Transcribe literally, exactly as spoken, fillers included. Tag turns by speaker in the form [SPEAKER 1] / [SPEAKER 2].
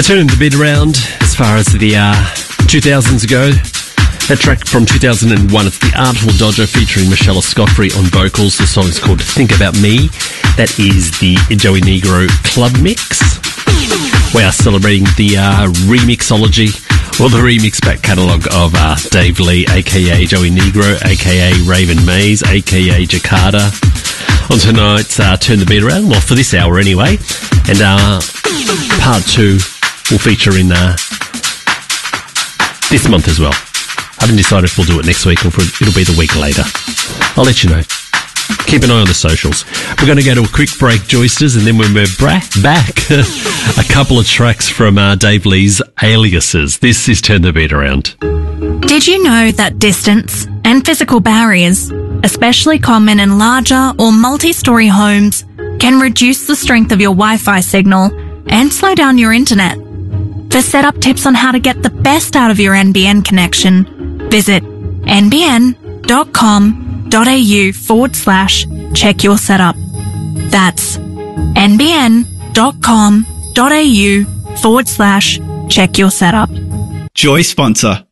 [SPEAKER 1] Turning the beat around as far as the uh, two thousands go. That track from two thousand one, it's the Artful Dodger featuring Michelle Escoffery on vocals. The song is called Think About Me. That is the Joey Negro Club Mix. We are celebrating the uh, remixology, or the remix back catalogue of uh, Dave Lee, aka Joey Negro, aka Raven Mays, aka Jakarta. On tonight's uh, Turn the Beat Around, well, for this hour anyway. And uh, part two will feature in uh, this month as well. I haven't decided if we'll do it next week or if it'll be the week later. I'll let you know. Keep an eye on the socials. We're going to go to a quick break, Joysters, and then when we're bra- back, a couple of tracks from uh, Dave Lee's Aliases. This is Turn the Beat Around.
[SPEAKER 2] Did you know that distance and physical barriers, especially common in larger or multi-story homes, can reduce the strength of your Wi-Fi signal and slow down your internet? For setup tips on how to get the best out of your N B N connection, visit nbn.com.au forward slash check your setup. That's nbn.com.au forward slash check your setup.
[SPEAKER 3] Joy sponsor.